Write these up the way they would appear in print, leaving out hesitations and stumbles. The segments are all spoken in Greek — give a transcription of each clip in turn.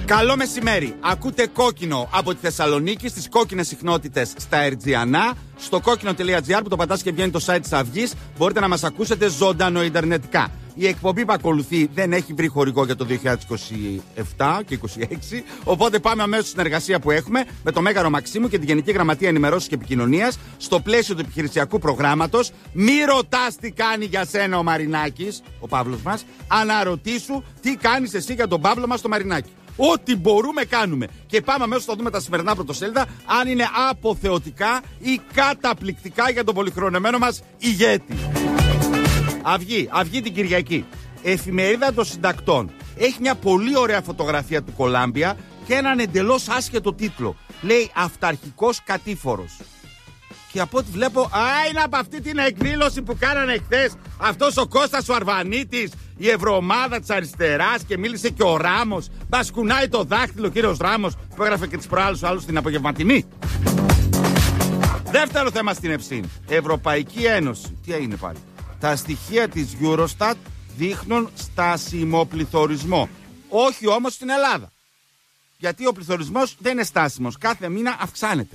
Καλό μεσημέρι. Ακούτε Κόκκινο από τη Θεσσαλονίκη στις κόκκινες συχνότητες στα Ερτζιανά. Στο κόκκινο.gr που το πατάς και βγαίνει το site της Αυγής. Μπορείτε να μας ακούσετε ζωντανό ιντερνετικά. Η εκπομπή που ακολουθεί δεν έχει βρει χορηγό για το 2027 και 2026. Οπότε πάμε αμέσως στην εργασία που έχουμε με το Μέγαρο Μαξίμου και τη Γενική Γραμματεία Ενημερώσεως και Επικοινωνίας στο πλαίσιο του επιχειρησιακού προγράμματος. Μη ρωτάς τι κάνει για σένα ο Μαρινάκης, ο Παύλος μας. Αναρωτήσου τι κάνεις εσύ για τον Παύλο μας το Μαρινάκη. Ό,τι μπορούμε κάνουμε. Και πάμε αμέσως να δούμε τα σημερινά πρωτοσέλιδα αν είναι αποθεωτικά ή καταπληκτικά για τον πολυχρονεμένο μας ηγέτη. Αυγή την Κυριακή. Εφημερίδα των Συντακτών. Έχει μια πολύ ωραία φωτογραφία του Κολάμπια και έναν εντελώς άσχετο τίτλο. Λέει Αυταρχικός Κατήφορος. Και από ό,τι βλέπω, είναι από αυτή την εκδήλωση που κάνανε χθες αυτός ο Κώστας ο Αρβανίτης, η Ευρωομάδα της Αριστεράς, και μίλησε και ο Ράμος. Μας κουνάει το δάχτυλο ο κύριος Ράμος που έγραφε και τις προάλλες άλλους στην απογευματινή. Δεύτερο θέμα στην Ευσύν. Ευρωπαϊκή Ένωση. Τι έγινε πάλι? Τα στοιχεία της Eurostat δείχνουν στάσιμο πληθωρισμό. Όχι όμως στην Ελλάδα. Γιατί ο πληθωρισμός δεν είναι στάσιμος. Κάθε μήνα αυξάνεται.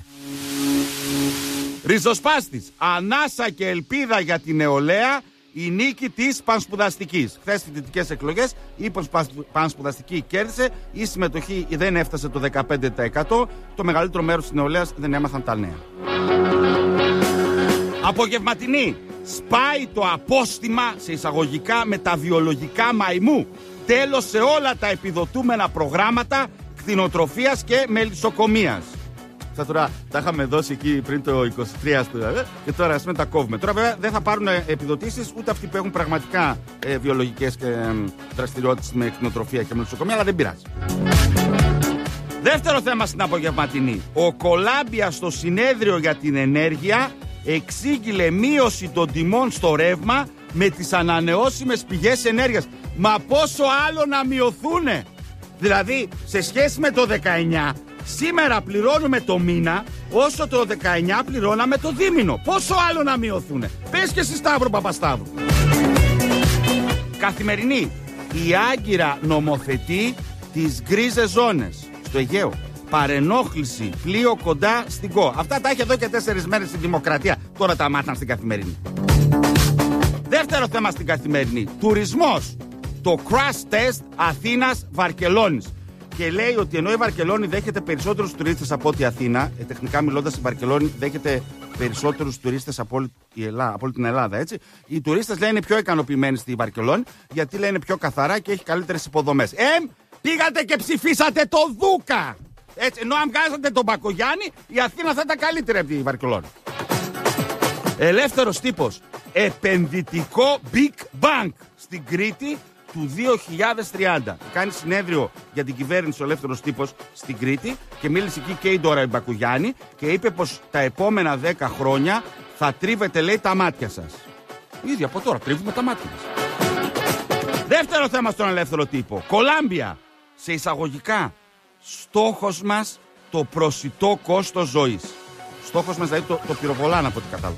Ριζοσπάστης. Ανάσα και ελπίδα για την νεολαία, η νίκη της πανσπουδαστικής. Χθες φοιτητικές εκλογές, η πανσπουδαστική κέρδισε, η συμμετοχή δεν έφτασε το 15%. Το μεγαλύτερο μέρος της νεολαίας δεν έμαθαν τα νέα. Απογευματινή. Σπάει το απόστημα, σε εισαγωγικά, με τα βιολογικά μαϊμού. Τέλος σε όλα τα επιδοτούμενα προγράμματα κτηνοτροφίας και μελισσοκομείας. Αυτά τώρα τα είχαμε δώσει εκεί πριν το 23 και τώρα ας πούμε τα κόβουμε. Τώρα βέβαια δεν θα πάρουν επιδοτήσεις ούτε αυτοί που έχουν πραγματικά βιολογικές δραστηριότητες με κτηνοτροφία και μελισσοκομεία, αλλά δεν πειράζει. Δεύτερο θέμα στην απογευματινή. Ο Κολάμπια στο συνέδριο για την ενέργεια εξήγηλε μείωση των τιμών στο ρεύμα με τις ανανεώσιμες πηγές ενέργειας. Μα πόσο άλλο να μειωθούνε? Δηλαδή σε σχέση με το 19, σήμερα πληρώνουμε το μήνα όσο το 19 πληρώναμε το δίμηνο. Πόσο άλλο να μειωθούνε? Πες και εσύ, Σταύρο Παπασταύρου. Καθημερινή. Η Άγκυρα νομοθετεί τις γκρίζες ζώνες στο Αιγαίο. Παρενόχληση, πλοίο κοντά στην ΚΟ. Αυτά τα έχει εδώ και 4 μέρες στη Δημοκρατία. Τώρα τα μάθαν στην Καθημερινή. Δεύτερο θέμα στην Καθημερινή. Τουρισμός. Το crash test Αθήνας-Βαρκελόνης. Και λέει ότι ενώ η Βαρκελόνη δέχεται περισσότερους τουρίστες από ό,τι η Αθήνα, τεχνικά μιλώντας, η Βαρκελόνη δέχεται περισσότερους τουρίστες από όλη την Ελλάδα, έτσι. Οι τουρίστες λέει είναι πιο ικανοποιημένοι στη Βαρκελόνη, γιατί λέει είναι πιο καθαρά και έχει καλύτερες υποδομές. Πήγατε και ψηφίσατε το Δούκα! Έτσι, ενώ αν βγάζατε τον Μπακογιάννη, η Αθήνα θα ήταν καλύτερη από τη Βαρκελόνη. Ελεύθερος τύπος. Επενδυτικό Big Bang στην Κρήτη του 2030. Κάνει συνέδριο για την κυβέρνηση ο ελεύθερος τύπος στην Κρήτη και μίλησε εκεί και η Ντόρα Μπακογιάννη και είπε πως τα επόμενα 10 χρόνια θα τρίβετε, λέει, τα μάτια σας. Ήδη από τώρα τρίβουμε τα μάτια μας. Δεύτερο θέμα στον ελεύθερο τύπο. Κολάμπια. Σε εισαγωγικά. Στόχος μας το προσιτό κόστος ζωής. Στόχος μας δηλαδή το πυροβολάν από ό,τι κατάλαβα.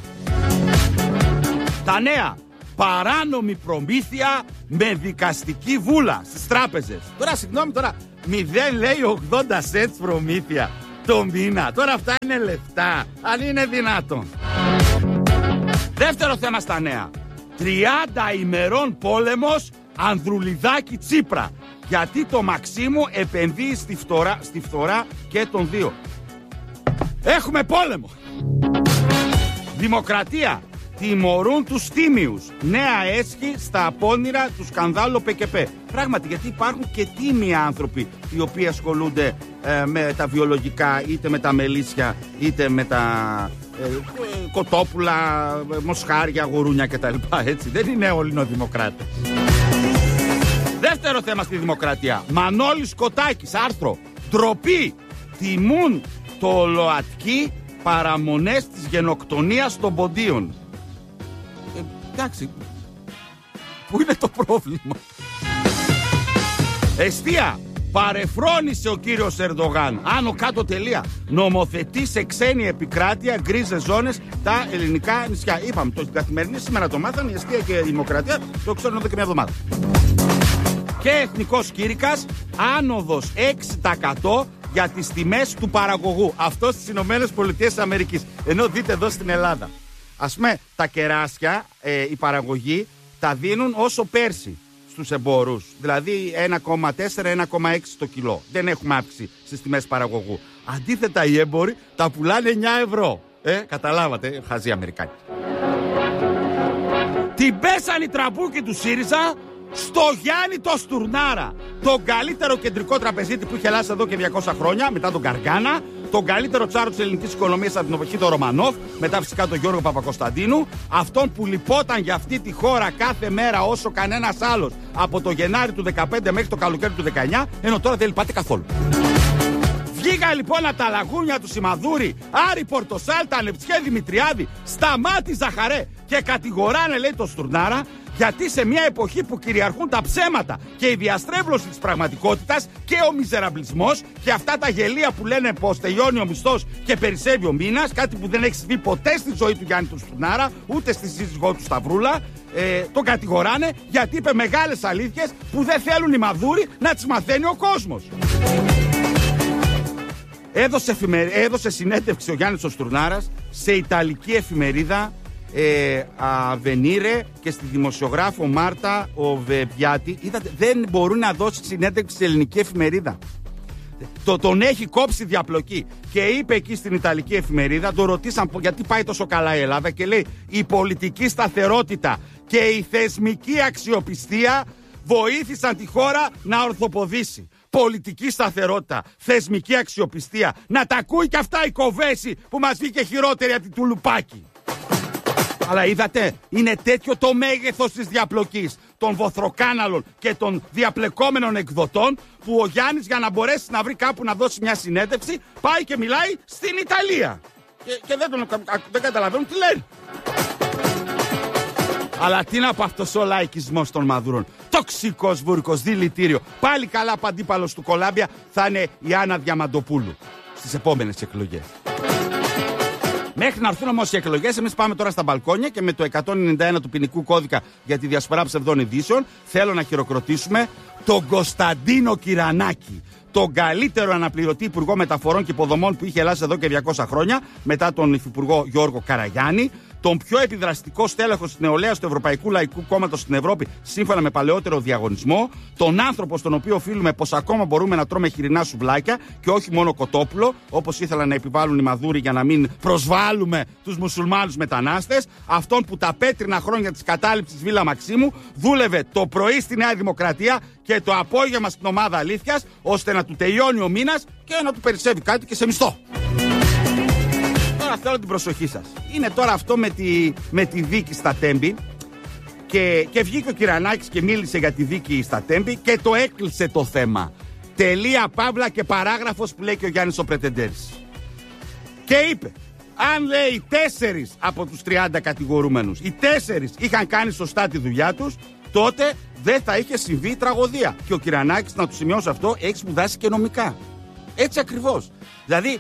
Τα νέα. Παράνομη προμήθεια με δικαστική βούλα στις τράπεζες. Τώρα συγγνώμη, τώρα 0 λέει 80 cents προμήθεια το μήνα. Τώρα αυτά είναι λεφτά, αν είναι δυνατόν. Δεύτερο θέμα στα νέα. 30 ημερών πόλεμος Ανδρουλιδάκη Τσίπρα. Γιατί το Μαξίμου επενδύει στη φθορά και των δύο. Έχουμε πόλεμο. Δημοκρατία. Τιμωρούν τους τίμιους. Νέα έσχη στα απόνερα του σκανδάλου ΠΚΠ. Πράγματι, γιατί υπάρχουν και τίμιοι άνθρωποι οι οποίοι ασχολούνται με τα βιολογικά, είτε με τα μελίσια, είτε με τα κοτόπουλα, μοσχάρια, γουρούνια κτλ. Έτσι, δεν είναι όλοι δημοκράτες. Δεύτερο θέμα στη Δημοκρατία. Μανώλης Κοτάκης, άρθρο. Ντροπή. Τιμούν το ΛΟΑΤΚΙ παραμονές της γενοκτονίας των ποντίων. Εντάξει, πού είναι το πρόβλημα? Εστία. Παρεφρόνησε ο κύριος Ερντογάν. Άνω κάτω τελεία. Νομοθετεί σε ξένη επικράτεια γκρίζες ζώνες τα ελληνικά νησιά. Είπαμε, το Καθημερινή σήμερα το μάθανε, η Εστία και η Δημοκρατία το ξέρουν εδώ και μια εβδομάδα. Και εθνικός κήρυκας, άνοδος 6% για τις τιμές του παραγωγού. Αυτό στις ΗΠΑ. Ενώ δείτε εδώ στην Ελλάδα. Ας πούμε, τα κεράσια, η παραγωγή, τα δίνουν όσο πέρσι στους εμπόρους. Δηλαδή 1,4-1,6 το κιλό. Δεν έχουμε αύξηση στις τιμές παραγωγού. Αντίθετα, οι έμποροι τα πουλάνε 9 ευρώ. Καταλάβατε, χαζοί Αμερικάνοι. Την πέσανε οι τραμπούκοι του ΣΥΡΙΖΑ στο Γιάννη το Στουρνάρα. Τον καλύτερο κεντρικό τραπεζίτη που είχε Ελλάδα εδώ και 200 χρόνια, μετά τον Καργκάνα. Τον καλύτερο τσάρο της ελληνικής οικονομίας από την εποχή του Ρωμανόφ, μετά φυσικά τον Γιώργο Παπακοσταντίνου. Αυτόν που λυπόταν για αυτή τη χώρα κάθε μέρα όσο κανένας άλλος από το Γενάρη του 2015 μέχρι το καλοκαίρι του 2019, ενώ τώρα δεν λυπάται καθόλου. Βγήκα λοιπόν από τα λαγούνια του Σιμαδούρη, Άρη Πορτοσάλτα, Ανεψιέ Δημητριάδη, Σταμάτη Ζαχαρέ και κατηγοράνε, λέει, το Στουρνάρα, γιατί σε μια εποχή που κυριαρχούν τα ψέματα και η διαστρέβλωση της πραγματικότητας και ο μιζεραμπλισμός και αυτά τα γελία που λένε πως τελειώνει ο μισθός και περισσεύει ο μήνας, κάτι που δεν έχει συμβεί ποτέ στη ζωή του Γιάννη του Στουρνάρα, ούτε στη σύζυγό του Σταυρούλα, τον κατηγοράνε γιατί είπε μεγάλες αλήθειες που δεν θέλουν οι μαδούροι να τις μαθαίνει ο κόσμος. Έδωσε συνέντευξη ο Γιάννης ο Στουρνάρας σε ιταλική εφημερίδα Avvenire και στη δημοσιογράφο Μάρτα ο Βεπιάτη. Είδατε, δεν μπορούν να δώσει συνέντευξη σε ελληνική εφημερίδα. Τον έχει κόψει διαπλοκή. Και είπε εκεί στην ιταλική εφημερίδα, τον ρωτήσαν γιατί πάει τόσο καλά η Ελλάδα και λέει η πολιτική σταθερότητα και η θεσμική αξιοπιστία βοήθησαν τη χώρα να ορθοποδήσει. Πολιτική σταθερότητα, θεσμική αξιοπιστία. Να τα ακούει και αυτά η Κοβέση που μας βγήκε χειρότερη από την Τουλουπάκη. Αλλά είδατε, είναι τέτοιο το μέγεθος της διαπλοκής των βοθροκάναλων και των διαπλεκόμενων εκδοτών που ο Γιάννης, για να μπορέσει να βρει κάπου να δώσει μια συνέντευξη, πάει και μιλάει στην Ιταλία. Και δεν καταλαβαίνουν τι λένε. Αλλά τι να πω αυτός ο λαϊκισμός των μαδούρων. Τοξικός βούρκος, δηλητήριο. Πάλι καλά που αντίπαλος του Κολάμπια θα είναι η Άννα Διαμαντοπούλου στις επόμενες εκλογές. Μέχρι να έρθουν όμως οι εκλογές, εμείς πάμε τώρα στα μπαλκόνια και με το 191 του ποινικού κώδικα για τη διασπορά ψευδών ειδήσεων θέλω να χειροκροτήσουμε τον Κωνσταντίνο Κυρανάκη. Τον καλύτερο αναπληρωτή υπουργό μεταφορών και υποδομών που είχε Ελλάδα εδώ και 200 χρόνια, μετά τον υφυπουργό Γιώργο Καραγιάννη. Τον πιο επιδραστικό στέλεχος της νεολαίας του Ευρωπαϊκού Λαϊκού Κόμματος στην Ευρώπη, σύμφωνα με παλαιότερο διαγωνισμό. Τον άνθρωπο στον οποίο οφείλουμε πως ακόμα μπορούμε να τρώμε χοιρινά σουβλάκια και όχι μόνο κοτόπουλο, όπως ήθελαν να επιβάλλουν οι μαδούροι για να μην προσβάλλουμε τους μουσουλμάνους μετανάστες. Αυτόν που τα πέτρινα χρόνια της κατάληψης Βίλα Μαξίμου δούλευε το πρωί στη Νέα Δημοκρατία και το απόγευμα στην ομάδα Αλήθειας, ώστε να του τελειώνει ο μήνας και να του περισσεύει κάτι και σε μισθό. Τώρα θέλω την προσοχή σας. Είναι τώρα αυτό με τη δίκη στα Τέμπη και βγήκε ο Κυρανάκης και μίλησε για τη δίκη στα Τέμπη και το έκλεισε το θέμα. Τελεία, παύλα και παράγραφος που λέει και ο Γιάννης ο Πρετεντέρης. Και είπε, αν λέει 4 από τους 30 κατηγορούμενους, οι 4 είχαν κάνει σωστά τη δουλειά τους, τότε δεν θα είχε συμβεί η τραγωδία. Και ο Κυρανάκης, να του σημειώσω αυτό, έχει σπουδάσει και νομικά. Έτσι ακριβώς. Δηλαδή,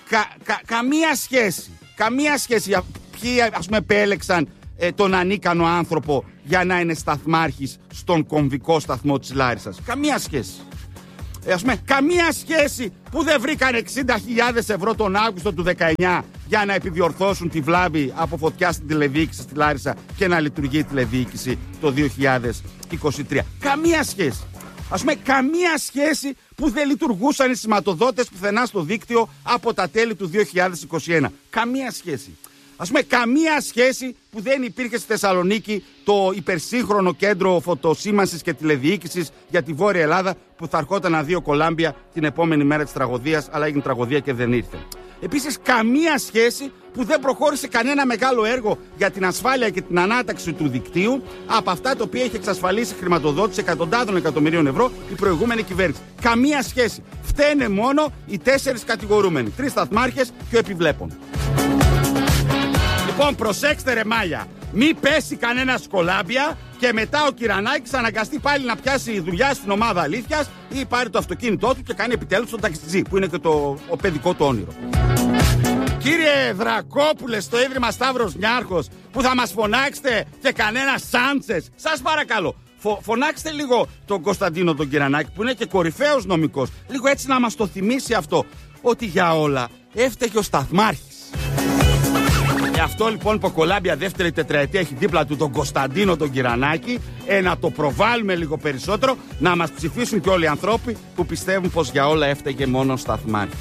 καμία σχέση για ποιοι, ας πούμε, επέλεξαν τον ανίκανο άνθρωπο για να είναι σταθμάρχης στον κομβικό σταθμό της Λάρισσας. Καμία σχέση. Ας πούμε, καμία σχέση που δεν βρήκαν 60.000 ευρώ τον Αύγουστο του 19 για να επιδιορθώσουν τη βλάβη από φωτιά στην τηλεδιοίκηση στη Λάρισα και να λειτουργεί η τηλεδιοίκηση το 2023. Καμία σχέση. Ας πούμε, καμία σχέση που δεν λειτουργούσαν οι σηματοδότες πουθενά στο δίκτυο από τα τέλη του 2021. Καμία σχέση. Ας πούμε, καμία σχέση που δεν υπήρχε στη Θεσσαλονίκη το υπερσύγχρονο κέντρο φωτοσήμανσης και τηλεδιοίκησης για τη Βόρεια Ελλάδα που θα ερχόταν να δει ο Κολάμπια την επόμενη μέρα της τραγωδίας, αλλά έγινε τραγωδία και δεν ήρθε. Επίσης, καμία σχέση που δεν προχώρησε κανένα μεγάλο έργο για την ασφάλεια και την ανάταξη του δικτύου από αυτά τα οποία έχει εξασφαλίσει χρηματοδότηση εκατοντάδων εκατομμυρίων ευρώ η προηγούμενη κυβέρνηση. Καμία σχέση. Φταίνε μόνο οι 4 κατηγορούμενοι. 3 σταθμάρχες και ο επιβλέπων. Λοιπόν, προσέξτε ρε μάλια. Μη πέσει κανένα Κολάμπια και μετά ο Κυρανάκης αναγκαστεί πάλι να πιάσει δουλειά στην ομάδα Αλήθειας ή πάρει το αυτοκίνητό του και κάνει επιτέλους τον ταξιτζή, που είναι και ο παιδικό του όνειρο. Κύριε Δρακόπουλε, στο Ίδρυμα Σταύρος Νιάρχος, που θα μας φωνάξετε και κανένα Σάντσες, σας παρακαλώ, Φωνάξτε λίγο τον Κωνσταντίνο τον Κυρανάκη, που είναι και κορυφαίος νομικός, λίγο έτσι να μας το θυμίσει αυτό, ότι για όλα έφταιγε ο Σταθμάρχης. Αυτό λοιπόν που ο Κολάμπια δεύτερη τετραετία έχει δίπλα του τον Κωνσταντίνο τον Κυρανάκη, να το προβάλλουμε λίγο περισσότερο, να μας ψηφίσουν και όλοι οι ανθρώποι που πιστεύουν πως για όλα έφταιγε μόνο ο Σταθμάρχης.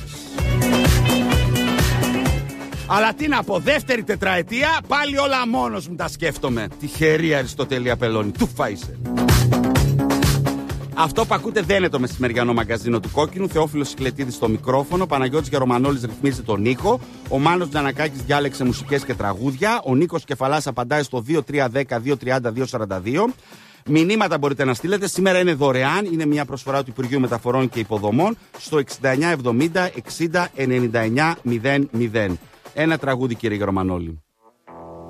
Αλλά τι να πω, δεύτερη τετραετία πάλι όλα μόνος μου τα σκέφτομαι. Τυχερή Αριστοτέλη Απελώνη, του φάισε. Αυτό που ακούτε δεν είναι το μεσημεριανό μαγκαζίνο του Κόκκινου. Θεόφιλος Σικλετίδης στο μικρόφωνο. Παναγιώτης Γερομανόλης ρυθμίζει τον ήχο. Ο Μάνος Τζανακάκης διάλεξε μουσικές και τραγούδια. Ο Νίκος Κεφαλάς απαντάει στο 2310-230-242. Μηνύματα μπορείτε να στείλετε. Σήμερα είναι δωρεάν. Είναι μια προσφορά του Υπουργείου Μεταφορών και Υποδομών στο 6970 60 99 00. Ένα τραγούδι, κύριε Γερομανόλη.